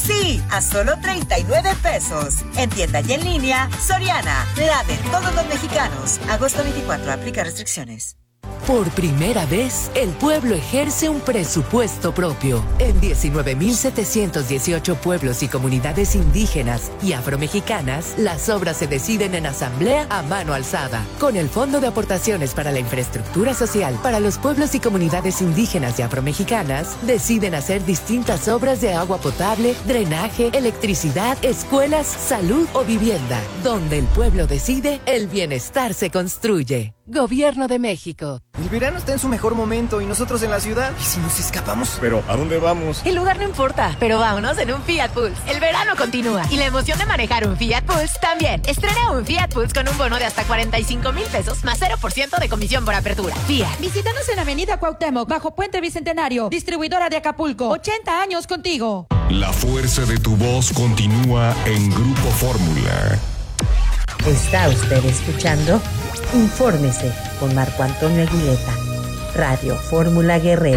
Sí, a solo 39 pesos. En tienda y en línea, Soriana, la de todos los mexicanos. Agosto 24, aplica restricciones. Por primera vez, el pueblo ejerce un presupuesto propio. En 19.718 pueblos y comunidades indígenas y afromexicanas, las obras se deciden en asamblea a mano alzada. Con el Fondo de Aportaciones para la Infraestructura Social para los pueblos y comunidades indígenas y afromexicanas, deciden hacer distintas obras de agua potable, drenaje, electricidad, escuelas, salud o vivienda. Donde el pueblo decide, el bienestar se construye. Gobierno de México. El verano está en su mejor momento y nosotros en la ciudad. ¿Y si nos escapamos? ¿Pero a dónde vamos? El lugar no importa, pero vámonos en un Fiat Pulse. El verano continúa y la emoción de manejar un Fiat Pulse también. Estrena un Fiat Pulse con un bono de hasta 45,000 pesos más 0% de comisión por apertura. Fiat. Visítanos en Avenida Cuauhtémoc, bajo Puente Bicentenario. Distribuidora de Acapulco. 80 años contigo. La fuerza de tu voz continúa en Grupo Fórmula. Está usted escuchando Infórmese con Marco Antonio Aguileta, Radio Fórmula Guerrero.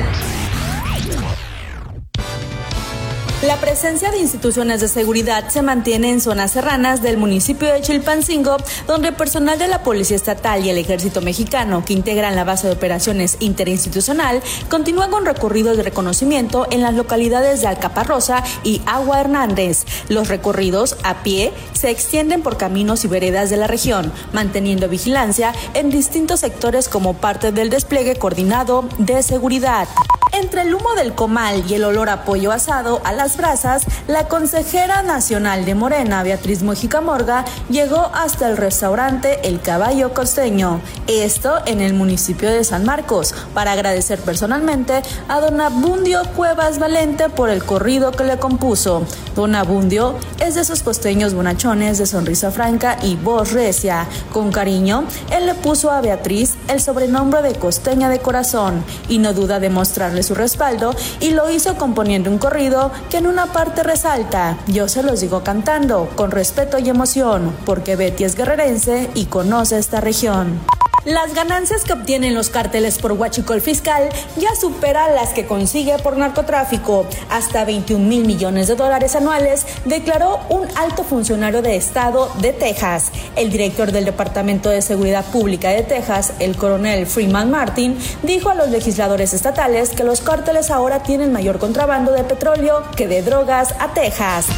La presencia de instituciones de seguridad se mantiene en zonas serranas del municipio de Chilpancingo, donde personal de la Policía Estatal y el Ejército Mexicano, que integran la base de operaciones interinstitucional, continúan con recorridos de reconocimiento en las localidades de Alcaparrosa y Agua Hernández. Los recorridos a pie se extienden por caminos y veredas de la región, manteniendo vigilancia en distintos sectores como parte del despliegue coordinado de seguridad. Entre el humo del comal y el olor a pollo asado a las brasas, la consejera nacional de Morena, Beatriz Mujica Morga, llegó hasta el restaurante El Caballo Costeño, esto en el municipio de San Marcos, para agradecer personalmente a don Abundio Cuevas Valente por el corrido que le compuso. Don Abundio es de esos costeños bonachones de sonrisa franca y voz recia. Con cariño, él le puso a Beatriz el sobrenombre de costeña de corazón y no duda de mostrarle su respaldo, y lo hizo componiendo un corrido que en una parte resalta: yo se los digo cantando, con respeto y emoción, porque Betty es guerrerense y conoce esta región. Las ganancias que obtienen los cárteles por huachicol fiscal ya superan las que consigue por narcotráfico. Hasta 21,000 millones de dólares anuales, declaró un alto funcionario de Estado de Texas. El director del Departamento de Seguridad Pública de Texas, el coronel Freeman Martin, dijo a los legisladores estatales que los cárteles ahora tienen mayor contrabando de petróleo que de drogas a Texas.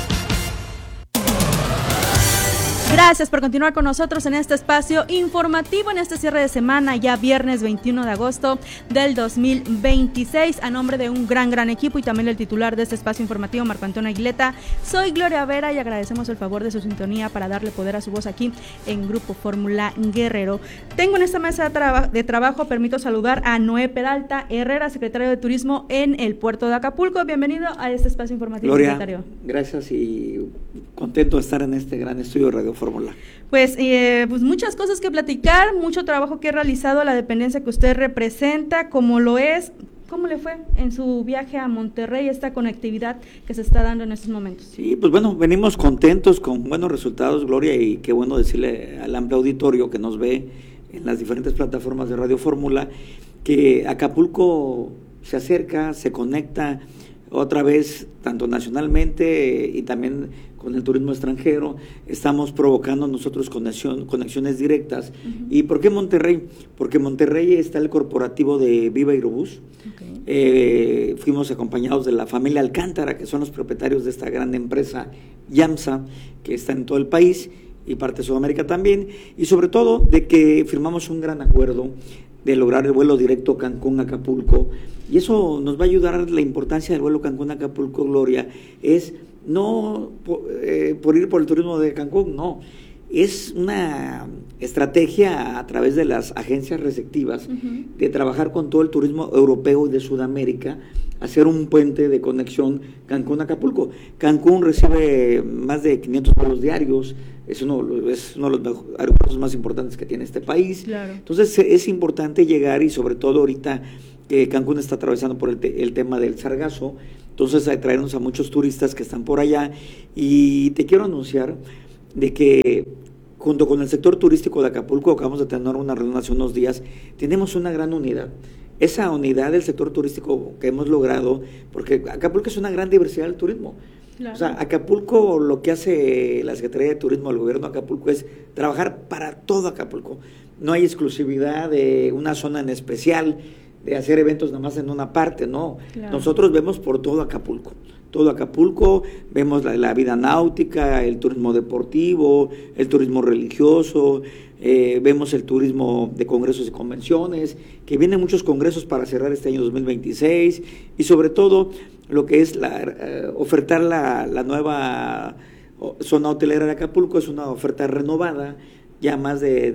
Gracias por continuar con nosotros en este espacio informativo, en este cierre de semana, ya viernes 21 de agosto del 2026. A nombre de un gran equipo y también el titular de este espacio informativo, Marco Antonio Aguileta, soy Gloria Vera y agradecemos el favor de su sintonía para darle poder a su voz aquí en Grupo Fórmula Guerrero. Tengo en esta mesa de trabajo, permito saludar a Noé Peralta Herrera, secretario de Turismo en el puerto de Acapulco. Bienvenido a este espacio informativo, Gloria, secretario. Gracias y contento de estar en este gran estudio de Radio Fórmula. Pues muchas cosas que platicar, mucho trabajo que ha realizado la dependencia que usted representa, como lo es. ¿Cómo le fue en su viaje a Monterrey, esta conectividad que se está dando en estos momentos? Sí, pues bueno, venimos contentos con buenos resultados, Gloria, y qué bueno decirle al amplio auditorio que nos ve en las diferentes plataformas de Radio Fórmula que Acapulco se acerca, se conecta otra vez, tanto nacionalmente y también con el turismo extranjero. Estamos provocando nosotros conexiones directas. Uh-huh. ¿Y por qué Monterrey? Porque en Monterrey está el corporativo de Viva Aerobús. Okay. Fuimos acompañados de la familia Alcántara, que son los propietarios de esta gran empresa YAMSA, que está en todo el país y parte de Sudamérica también, y sobre todo de que firmamos un gran acuerdo de lograr el vuelo directo Cancún-Acapulco, y eso nos va a ayudar. La importancia del vuelo Cancún-Acapulco, Gloria, es no por ir por el turismo de Cancún, no, es una estrategia a través de las agencias receptivas, uh-huh, de trabajar con todo el turismo europeo y de Sudamérica, hacer un puente de conexión Cancún-Acapulco. Cancún recibe más de 500 vuelos diarios, es uno de los aeropuertos más importantes que tiene este país. Claro. Entonces es importante llegar, y sobre todo ahorita Cancún está atravesando por el tema del sargazo, entonces a traernos a muchos turistas que están por allá, y te quiero anunciar de que junto con el sector turístico de Acapulco, acabamos de tener una reunión hace unos días, tenemos una gran unidad. Esa unidad del sector turístico que hemos logrado, porque Acapulco es una gran diversidad del turismo. Claro. O sea, Acapulco, lo que hace la Secretaría de Turismo del Gobierno de Acapulco es trabajar para todo Acapulco. No hay exclusividad de una zona en especial, de hacer eventos nada más en una parte, no. Claro. Nosotros vemos por todo Acapulco. Todo Acapulco, vemos la vida náutica, el turismo deportivo, el turismo religioso, vemos el turismo de congresos y convenciones, que vienen muchos congresos para cerrar este año 2026, y sobre todo lo que es ofertar la nueva zona hotelera de Acapulco. Es una oferta renovada, ya más de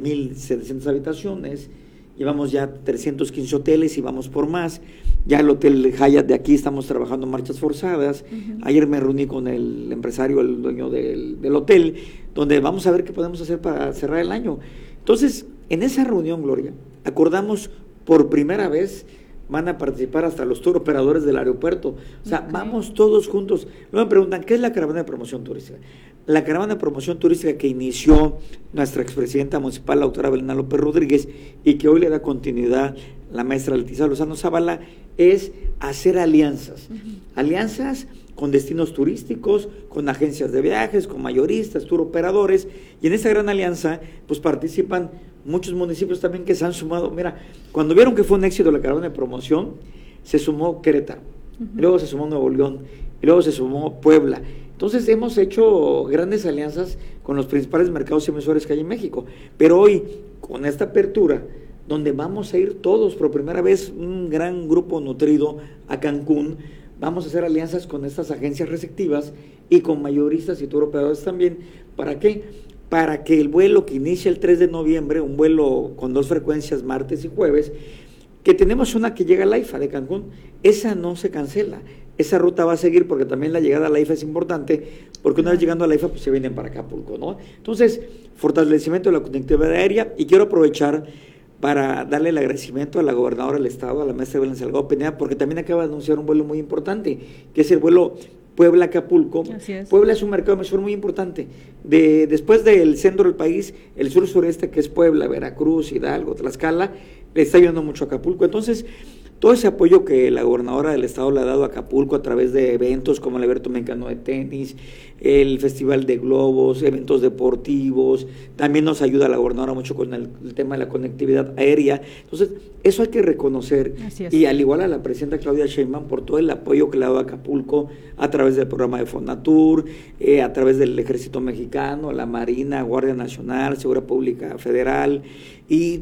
17,700 habitaciones, llevamos ya 315 hoteles y vamos por más. Ya el Hotel Hyatt de aquí estamos trabajando en marchas forzadas. Ayer me reuní con el empresario, el dueño del hotel, donde vamos a ver qué podemos hacer para cerrar el año. Entonces, en esa reunión, Gloria, acordamos por primera vez, van a participar hasta los tour operadores del aeropuerto. O sea, vamos todos juntos. Luego me preguntan, ¿qué es la caravana de promoción turística? La caravana de promoción turística que inició nuestra expresidenta municipal, la doctora Belena López Rodríguez, y que hoy le da continuidad la maestra Leticia Lozano Zavala, es hacer alianzas. Alianzas con destinos turísticos, con agencias de viajes, con mayoristas, tour operadores, y en esa gran alianza pues participan muchos municipios también que se han sumado. Mira, cuando vieron que fue un éxito la caravana de promoción, se sumó Querétaro, luego se sumó Nuevo León, y luego se sumó Puebla. Entonces hemos hecho grandes alianzas con los principales mercados emisores que hay en México, pero hoy, con esta apertura, donde vamos a ir todos por primera vez, un gran grupo nutrido a Cancún, vamos a hacer alianzas con estas agencias receptivas y con mayoristas y tour operadores también. ¿Para qué? Para que el vuelo que inicia el 3 de noviembre, un vuelo con 2 frecuencias martes y jueves, que tenemos una que llega a la IFA de Cancún, esa no se cancela, esa ruta va a seguir porque también la llegada a la IFA es importante, porque una vez llegando a la IFA pues se vienen para Acapulco, ¿no? Entonces, fortalecimiento de la conectividad aérea, y quiero aprovechar para darle el agradecimiento a la gobernadora del estado, a la maestra Belén Salgado Pineda, porque también acaba de anunciar un vuelo muy importante, que es el vuelo Puebla-Acapulco. Puebla es un mercado emisor muy importante. Después del centro del país, el sur-sureste, que es Puebla, Veracruz, Hidalgo, Tlaxcala, le está ayudando mucho a Acapulco. Entonces, todo ese apoyo que la gobernadora del estado le ha dado a Acapulco a través de eventos como el Abierto Mexicano de Tenis, el Festival de Globos, eventos deportivos, también nos ayuda la gobernadora mucho con el tema de la conectividad aérea. Entonces, eso hay que reconocer, y al igual a la presidenta Claudia Sheinbaum por todo el apoyo que le ha dado a Acapulco a través del programa de Fonatur, a través del Ejército Mexicano, la Marina, Guardia Nacional, Seguridad Pública Federal y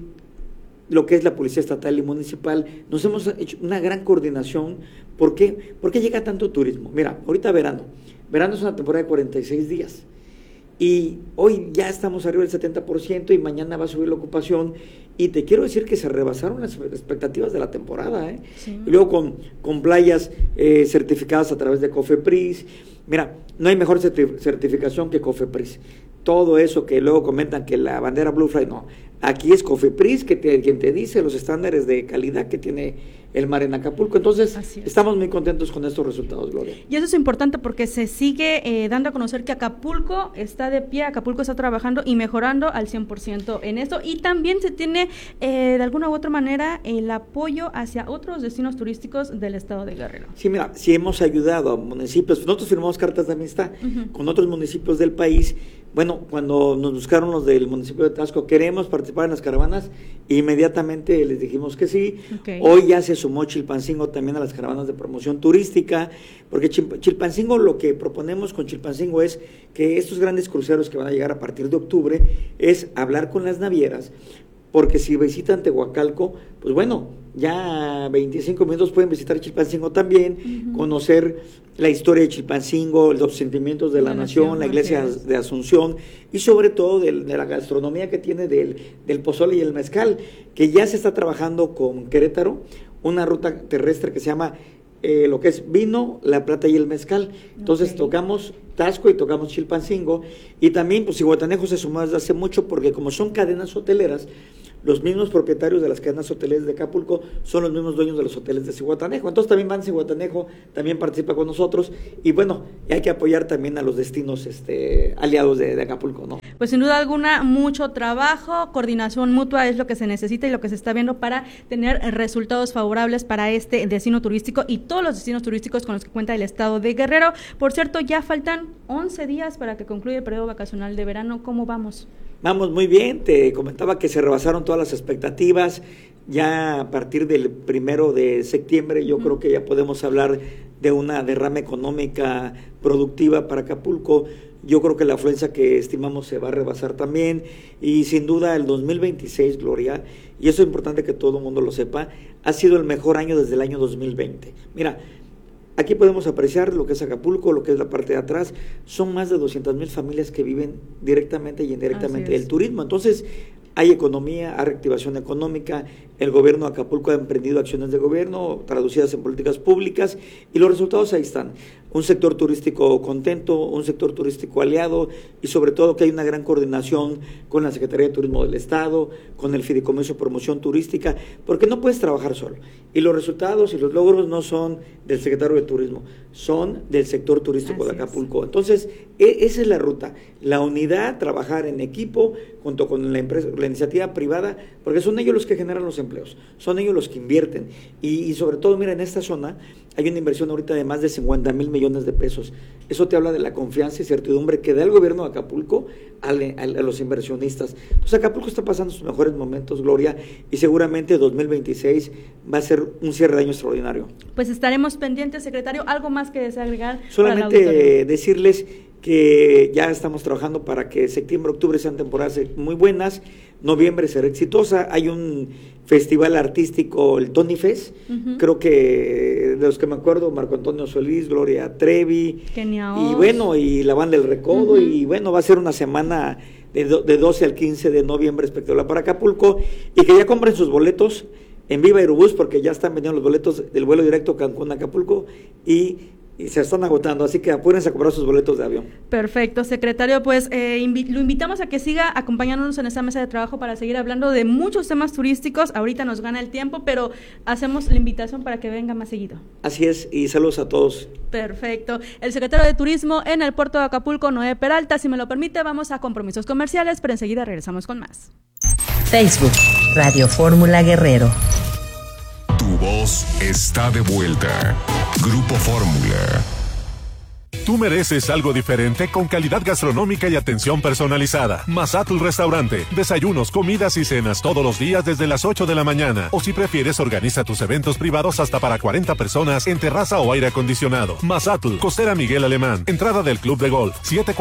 lo que es la Policía Estatal y Municipal. Nos hemos hecho una gran coordinación. ¿Por qué? ¿Por qué llega tanto turismo? Mira, ahorita verano es una temporada de 46 días, y hoy ya estamos arriba del 70%, y mañana va a subir la ocupación, y te quiero decir que se rebasaron las expectativas de la temporada, Sí. Y luego con playas certificadas a través de COFEPRIS. Mira, no hay mejor certificación que COFEPRIS. Todo eso que luego comentan que la bandera Blue Flag, no. Aquí es COFEPRIS quien te dice los estándares de calidad que tiene el mar en Acapulco. Entonces, estamos muy contentos con estos resultados, Gloria. Y eso es importante porque se sigue dando a conocer que Acapulco está de pie, Acapulco está trabajando y mejorando al 100% en esto, y también se tiene de alguna u otra manera el apoyo hacia otros destinos turísticos del estado de Guerrero. Sí, mira, sí hemos ayudado a municipios, nosotros firmamos cartas de amistad con otros municipios del país. Bueno, cuando nos buscaron los del municipio de Taxco, queremos participar en las caravanas, inmediatamente les dijimos que sí. Hoy ya se sumó Chilpancingo también a las caravanas de promoción turística, porque Chilpancingo, lo que proponemos con Chilpancingo es que estos grandes cruceros que van a llegar a partir de octubre, es hablar con las navieras, porque si visitan Tehuacalco, pues bueno, ya 25 minutos pueden visitar Chilpancingo también, conocer la historia de Chilpancingo, los sentimientos de la nación, la iglesia de Asunción, y sobre todo de la gastronomía que tiene del pozole y el mezcal, que ya se está trabajando con Querétaro, una ruta terrestre que se llama lo que es vino, la plata y el mezcal. Entonces tocamos Taxco y tocamos Chilpancingo, y también pues Zihuatanejo se sumó desde hace mucho, porque como son cadenas hoteleras, los mismos propietarios de las cadenas hoteleras de Acapulco son los mismos dueños de los hoteles de Zihuatanejo. Entonces también van Zihuatanejo, también participa con nosotros, y bueno, hay que apoyar también a los destinos aliados de Acapulco, ¿no? Pues sin duda alguna, mucho trabajo, coordinación mutua es lo que se necesita y lo que se está viendo para tener resultados favorables para este destino turístico y todos los destinos turísticos con los que cuenta el estado de Guerrero. Por cierto, ya faltan 11 días para que concluya el periodo vacacional de verano. ¿Cómo vamos? Vamos muy bien, te comentaba que se rebasaron todas las expectativas. Ya a partir del 1 de septiembre yo creo que ya podemos hablar de una derrama económica productiva para Acapulco. Yo creo que la afluencia que estimamos se va a rebasar también, y sin duda el 2026, Gloria, y eso es importante que todo el mundo lo sepa, ha sido el mejor año desde el año 2020. Mira, aquí podemos apreciar lo que es Acapulco, lo que es la parte de atrás. Son más de 200,000 familias que viven directamente y indirectamente del turismo. Entonces, hay economía, hay reactivación económica, el gobierno de Acapulco ha emprendido acciones de gobierno traducidas en políticas públicas y los resultados ahí están. Un sector turístico contento, un sector turístico aliado y sobre todo que hay una gran coordinación con la Secretaría de Turismo del Estado, con el Fideicomiso de Promoción Turística, porque no puedes trabajar solo. Y los resultados y los logros no son del secretario de Turismo, son del sector turístico de Acapulco. Entonces, esa es la ruta, la unidad, trabajar en equipo junto con la empresa, la iniciativa privada, porque son ellos los que generan los empleos, son ellos los que invierten. Y sobre todo, mira, en esta zona hay una inversión ahorita de más de 50,000 millones de pesos. Eso te habla de la confianza y certidumbre que da el gobierno de Acapulco a los inversionistas. Entonces, Acapulco está pasando sus mejores momentos, Gloria, y seguramente 2026 va a ser un cierre de año extraordinario. Pues estaremos pendientes, secretario. ¿Algo más que desea agregar? Solamente decirles que ya estamos trabajando para que septiembre, octubre sean temporadas muy buenas, noviembre será exitosa. Hay un festival artístico, el Tony Fest, creo que de los que me acuerdo, Marco Antonio Solís, Gloria Trevi, y bueno, y la Banda del Recodo, y bueno, va a ser una semana de 12 al 15 de noviembre espectacular para Acapulco, y que ya compren sus boletos en Viva Aerobús, porque ya están vendiendo los boletos del vuelo directo Cancún-Acapulco, y se están agotando, así que apúrense a comprar sus boletos de avión. Perfecto, secretario, pues lo invitamos a que siga acompañándonos en esta mesa de trabajo para seguir hablando de muchos temas turísticos. Ahorita nos gana el tiempo, pero hacemos la invitación para que venga más seguido. Así es, y saludos a todos. Perfecto. El secretario de Turismo en el puerto de Acapulco, Noé Peralta. Si me lo permite, vamos a compromisos comerciales, pero enseguida regresamos con más. Facebook, Radio Fórmula Guerrero. Tu voz está de vuelta. Grupo Fórmula. Tú mereces algo diferente con calidad gastronómica y atención personalizada. Mazatl Restaurante. Desayunos, comidas y cenas todos los días desde las 8 de la mañana. O si prefieres, organiza tus eventos privados hasta para 40 personas en terraza o aire acondicionado. Mazatl, Costera Miguel Alemán. Entrada del Club de Golf.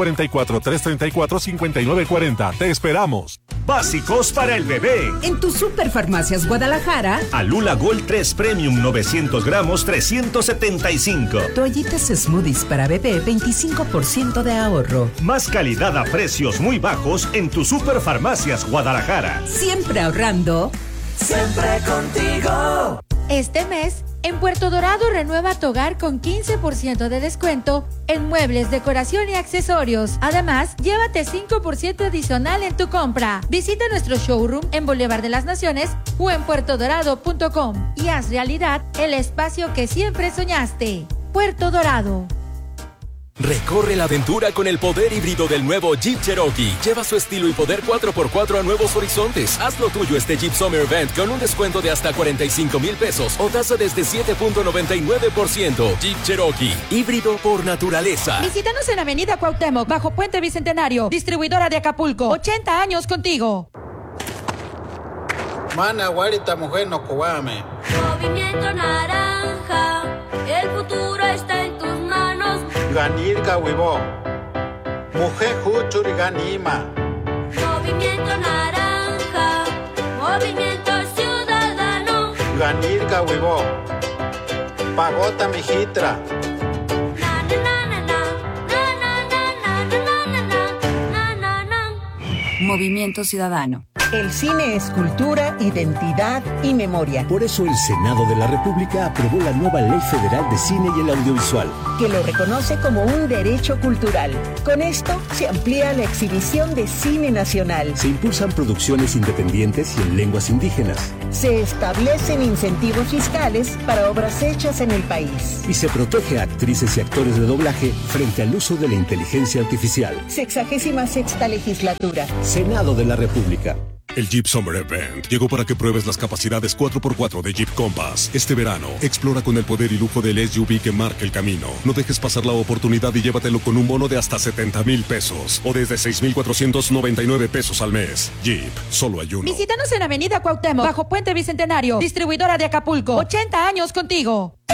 744-334-5940. Te esperamos. Básicos para el bebé. En tu Superfarmacias Guadalajara. Alula Gold 3 Premium 900 gramos 375. Toallitas Smoothies para bebé 25% de ahorro. Más calidad a precios muy bajos en tu Superfarmacias Guadalajara. Siempre ahorrando. Siempre contigo. Este mes, en Puerto Dorado renueva tu hogar con 15% de descuento en muebles, decoración y accesorios. Además, llévate 5% adicional en tu compra. Visita nuestro showroom en Boulevard de las Naciones o en puertodorado.com y haz realidad el espacio que siempre soñaste. Puerto Dorado. Recorre la aventura con el poder híbrido del nuevo Jeep Cherokee. Lleva su estilo y poder 4x4 a nuevos horizontes. Haz lo tuyo este Jeep Summer Event con un descuento de hasta 45,000 pesos o tasa desde 7.99%. Jeep Cherokee, híbrido por naturaleza. Visítanos en Avenida Cuauhtémoc, bajo Puente Bicentenario. Distribuidora de Acapulco. 80 años contigo. Mana, guarita, mujer, no cobame. Movimiento Naranja, el futuro está en tus manos. Ganirga, huevo. Mujer, juchuri, ganima. Movimiento Naranja, movimiento ciudadano. Ganirga, huevo. Pagota, mijitra. Movimiento Ciudadano. El cine es cultura, identidad y memoria. Por eso el Senado de la República aprobó la nueva Ley Federal de Cine y el Audiovisual. que lo reconoce como un derecho cultural. Con esto se amplía la exhibición de cine nacional. Se impulsan producciones independientes y en lenguas indígenas. Se establecen incentivos fiscales para obras hechas en el país. Y se protege a actrices y actores de doblaje frente al uso de la inteligencia artificial. 66ª legislatura. Senado de la República. El Jeep Summer Event llegó para que pruebes las capacidades 4x4 de Jeep Compass. Este verano, explora con el poder y lujo del SUV que marca el camino. No dejes pasar la oportunidad y llévatelo con un bono de hasta 70,000 pesos o desde 6,499 pesos al mes. Jeep, solo hay uno. Visítanos en Avenida Cuauhtémoc, bajo Puente Bicentenario, distribuidora de Acapulco. 80 años contigo.